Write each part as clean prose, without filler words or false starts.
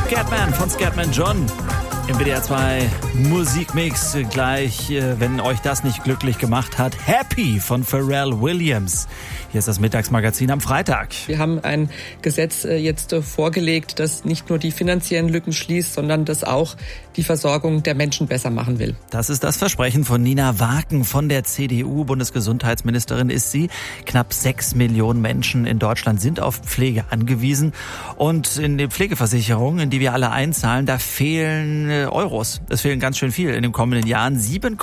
Scatman von Scatman John im WDR 2 Musikmix. Gleich, wenn euch das nicht glücklich gemacht hat, Happy von Pharrell Williams. Hier ist das Mittagsmagazin am Freitag. Wir haben ein Gesetz jetzt vorgelegt, das nicht nur die finanziellen Lücken schließt, sondern das auch die Versorgung der Menschen besser machen will. Das ist das Versprechen von Nina Waken von der CDU. Bundesgesundheitsministerin ist sie. Knapp 6 Millionen Menschen in Deutschland sind auf Pflege angewiesen. Und in den Pflegeversicherungen, in die wir alle einzahlen, da fehlen Euros. Es fehlen ganz schön viel in den kommenden Jahren.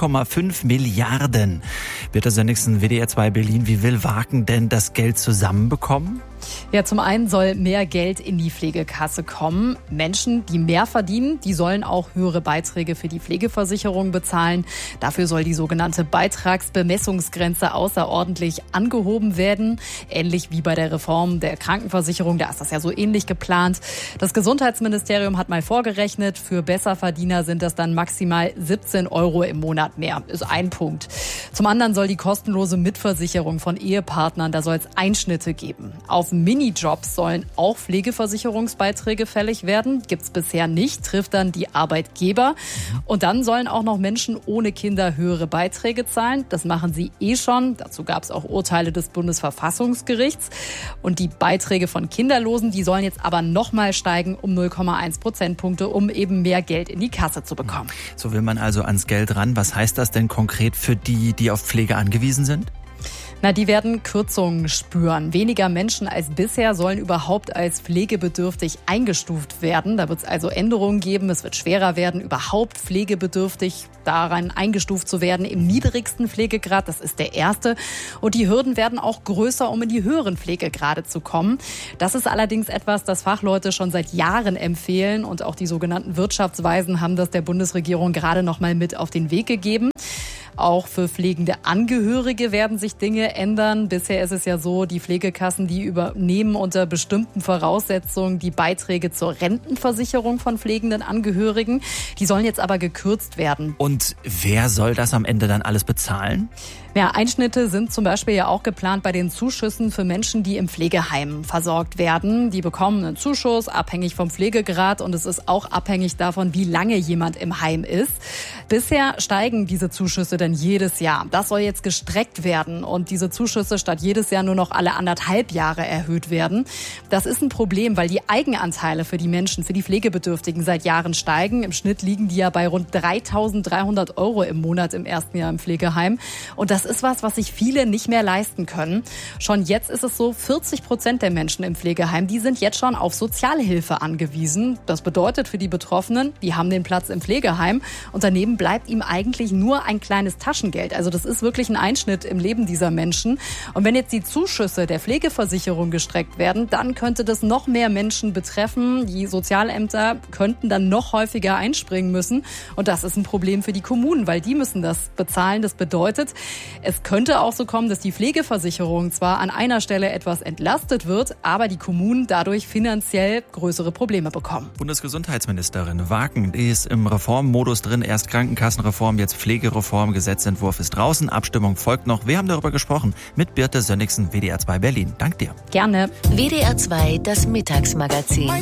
7,5 Milliarden. Birte Sönnigsen, WDR 2 Berlin. Wie will Waken denn das Geld zusammenbekommen? Ja, zum einen soll mehr Geld in die Pflegekasse kommen. Menschen, die mehr verdienen, die sollen auch höhere Beiträge für die Pflegeversicherung bezahlen. Dafür soll die sogenannte Beitragsbemessungsgrenze außerordentlich angehoben werden. Ähnlich wie bei der Reform der Krankenversicherung, da ist das ja so ähnlich geplant. Das Gesundheitsministerium hat mal vorgerechnet, für Besserverdiener sind das dann maximal 17 Euro im Monat mehr. Ist ein Punkt. Zum anderen soll die kostenlose Mitversicherung von Ehepartnern, da soll es Einschnitte geben. Auf Minijobs sollen auch Pflegeversicherungsbeiträge fällig werden. Gibt's bisher nicht, trifft dann die Arbeitgeber. Und dann sollen auch noch Menschen ohne Kinder höhere Beiträge zahlen. Das machen sie schon. Dazu gab es auch Urteile des Bundesverfassungsgerichts. Und die Beiträge von Kinderlosen, die sollen jetzt aber nochmal steigen um 0,1 Prozentpunkte, um eben mehr Geld in die Kasse zu bekommen. So will man also ans Geld ran. Was heißt das denn konkret für die, die auf Pflege angewiesen sind? Die werden Kürzungen spüren. Weniger Menschen als bisher sollen überhaupt als pflegebedürftig eingestuft werden. Da wird es also Änderungen geben. Es wird schwerer werden, überhaupt pflegebedürftig daran eingestuft zu werden im niedrigsten Pflegegrad. Das ist der erste. Und die Hürden werden auch größer, um in die höheren Pflegegrade zu kommen. Das ist allerdings etwas, das Fachleute schon seit Jahren empfehlen. Und auch die sogenannten Wirtschaftsweisen haben das der Bundesregierung gerade noch mal mit auf den Weg gegeben. Auch für pflegende Angehörige werden sich Dinge ändern. Bisher ist es ja so, die Pflegekassen, die übernehmen unter bestimmten Voraussetzungen die Beiträge zur Rentenversicherung von pflegenden Angehörigen. Die sollen jetzt aber gekürzt werden. Und wer soll das am Ende dann alles bezahlen? Ja, Einschnitte sind zum Beispiel ja auch geplant bei den Zuschüssen für Menschen, die im Pflegeheim versorgt werden. Die bekommen einen Zuschuss, abhängig vom Pflegegrad, und es ist auch abhängig davon, wie lange jemand im Heim ist. Bisher steigen diese Zuschüsse dann jedes Jahr. Das soll jetzt gestreckt werden und diese Zuschüsse statt jedes Jahr nur noch alle 1,5 Jahre erhöht werden. Das ist ein Problem, weil die Eigenanteile für die Menschen, für die Pflegebedürftigen seit Jahren steigen. Im Schnitt liegen die ja bei rund 3.300 Euro im Monat im ersten Jahr im Pflegeheim. Und das ist was sich viele nicht mehr leisten können. Schon jetzt ist es so, 40% der Menschen im Pflegeheim, die sind jetzt schon auf Sozialhilfe angewiesen. Das bedeutet für die Betroffenen, die haben den Platz im Pflegeheim und daneben bleibt ihm eigentlich nur ein kleines Taschengeld. Also das ist wirklich ein Einschnitt im Leben dieser Menschen. Und wenn jetzt die Zuschüsse der Pflegeversicherung gestreckt werden, dann könnte das noch mehr Menschen betreffen. Die Sozialämter könnten dann noch häufiger einspringen müssen. Und das ist ein Problem für die Kommunen, weil die müssen das bezahlen. Das bedeutet, es könnte auch so kommen, dass die Pflegeversicherung zwar an einer Stelle etwas entlastet wird, aber die Kommunen dadurch finanziell größere Probleme bekommen. Bundesgesundheitsministerin Waken, die ist im Reformmodus drin. Erst Krankenkassenreform, jetzt Pflegereform. Gesetzentwurf ist draußen. Abstimmung folgt noch. Wir haben darüber gesprochen mit Birte Sönnigsen, WDR 2 Berlin. Dank dir. Gerne. WDR 2, das Mittagsmagazin.